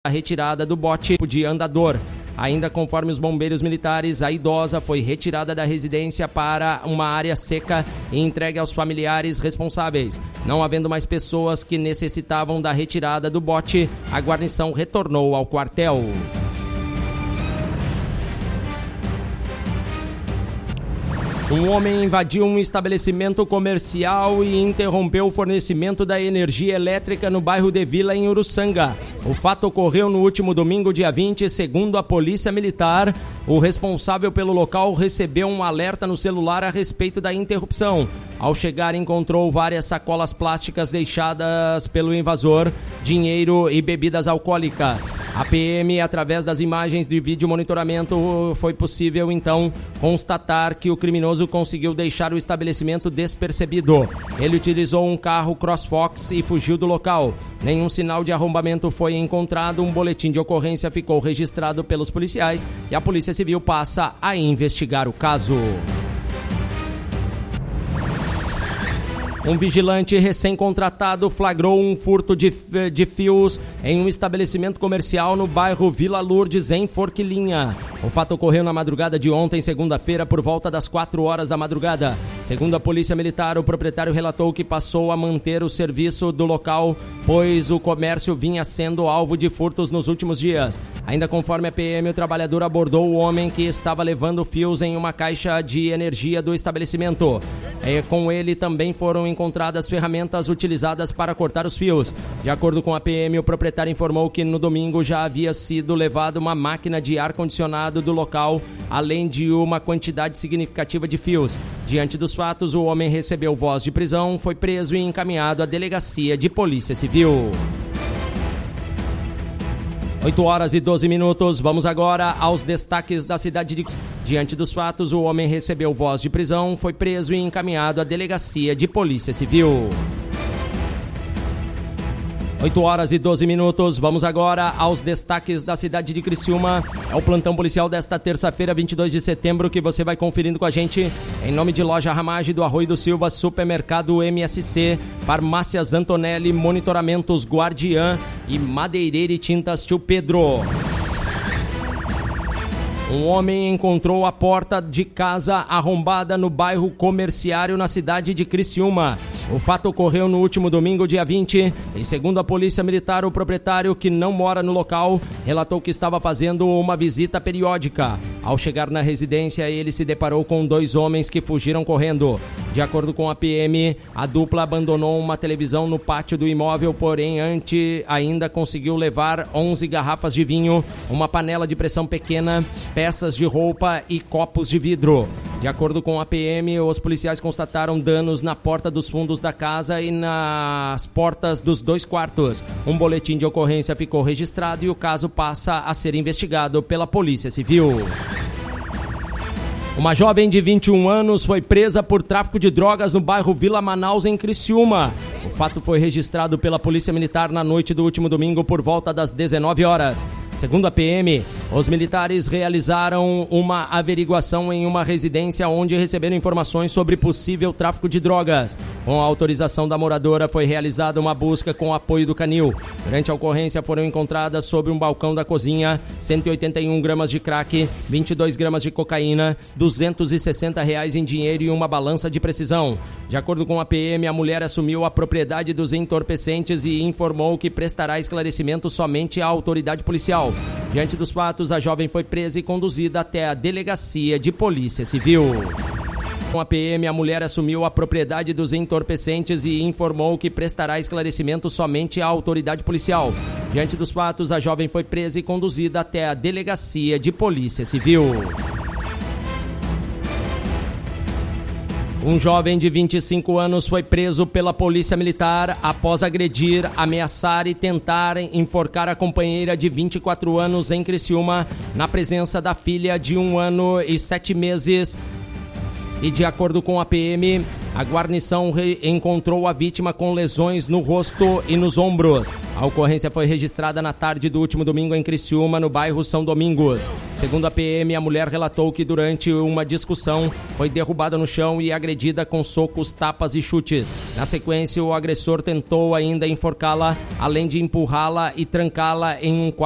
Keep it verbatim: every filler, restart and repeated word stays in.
A retirada do bote de andador. Ainda conforme os bombeiros militares, a idosa foi retirada da residência para uma área seca e entregue aos familiares responsáveis. Não havendo mais pessoas que necessitavam da retirada do bote, a guarnição retornou ao quartel. Um homem invadiu um estabelecimento comercial e interrompeu o fornecimento da energia elétrica no bairro de Vila, em Uruçanga. O fato ocorreu no último domingo, dia vinte, segundo a Polícia Militar. O responsável pelo local recebeu um alerta no celular a respeito da interrupção. Ao chegar, encontrou várias sacolas plásticas deixadas pelo invasor, dinheiro e bebidas alcoólicas. A P M, através das imagens de vídeo monitoramento, foi possível então constatar que o criminoso conseguiu deixar o estabelecimento despercebido. Ele utilizou um carro CrossFox e fugiu do local. Nenhum sinal de arrombamento foi encontrado. Um boletim de ocorrência ficou registrado pelos policiais e a Polícia Civil passa a investigar o caso. Um vigilante recém-contratado flagrou um furto de, de fios em um estabelecimento comercial no bairro Vila Lourdes, em Forquilinha. O fato ocorreu na madrugada de ontem, segunda-feira, por volta das quatro horas da madrugada. Segundo a Polícia Militar, o proprietário relatou que passou a manter o serviço do local, pois o comércio vinha sendo alvo de furtos nos últimos dias. Ainda conforme a P M, o trabalhador abordou o homem que estava levando fios em uma caixa de energia do estabelecimento. E com ele também foram encontradas ferramentas utilizadas para cortar os fios. De acordo com a P M, o proprietário informou que no domingo já havia sido levado uma máquina de ar-condicionado do local, além de uma quantidade significativa de fios. Diante dos fatos, o homem recebeu voz de prisão, foi preso e encaminhado à delegacia de Polícia Civil. oito horas e doze minutos, vamos agora aos destaques da cidade de... Diante dos fatos, o homem recebeu voz de prisão, foi preso e encaminhado à delegacia de Polícia Civil. oito horas e doze minutos, vamos agora aos destaques da cidade de Criciúma. É o plantão policial desta terça-feira, vinte e dois de setembro, que você vai conferindo com a gente. Em nome de Loja Ramage do Arroio do Silva, Supermercado M S C, Farmácias Antonelli, Monitoramentos Guardiã e Madeireira e Tintas Tio Pedro. Um homem encontrou a porta de casa arrombada no bairro Comerciário, na cidade de Criciúma. O fato ocorreu no último domingo, dia vinte, e segundo a Polícia Militar, o proprietário, que não mora no local, relatou que estava fazendo uma visita periódica. Ao chegar na residência, ele se deparou com dois homens que fugiram correndo. De acordo com a P M, a dupla abandonou uma televisão no pátio do imóvel, porém antes ainda conseguiu levar onze garrafas de vinho, uma panela de pressão pequena, peças de roupa e copos de vidro. De acordo com a P M, os policiais constataram danos na porta dos fundos da casa e nas portas dos dois quartos. Um boletim de ocorrência ficou registrado e o caso passa a ser investigado pela Polícia Civil. Uma jovem de vinte e um anos foi presa por tráfico de drogas no bairro Vila Manaus, em Criciúma. O fato foi registrado pela Polícia Militar na noite do último domingo por volta das dezenove horas. Segundo a P M, os militares realizaram uma averiguação em uma residência onde receberam informações sobre possível tráfico de drogas. Com a autorização da moradora, foi realizada uma busca com o apoio do Canil. Durante a ocorrência, foram encontradas sobre um balcão da cozinha cento e oitenta e um gramas de crack, vinte e dois gramas de cocaína, duzentos e sessenta reais em dinheiro e uma balança de precisão. De acordo com a P M, a mulher assumiu a propriedade dos entorpecentes e informou que prestará esclarecimento somente à autoridade policial. Diante dos fatos, a jovem foi presa e conduzida até a delegacia de Polícia Civil. Com a P M, a mulher assumiu a propriedade dos entorpecentes e informou que prestará esclarecimento somente à autoridade policial. Diante dos fatos, a jovem foi presa e conduzida até a delegacia de Polícia Civil. Um jovem de vinte e cinco anos foi preso pela Polícia Militar após agredir, ameaçar e tentar enforcar a companheira de vinte e quatro anos em Criciúma, na presença da filha de um ano e sete meses. E de acordo com a P M, a guarnição encontrou a vítima com lesões no rosto e nos ombros. A ocorrência foi registrada na tarde do último domingo em Criciúma, no bairro São Domingos. Segundo a P M, a mulher relatou que durante uma discussão foi derrubada no chão e agredida com socos, tapas e chutes. Na sequência, o agressor tentou ainda enforcá-la, além de empurrá-la e trancá-la em um quarto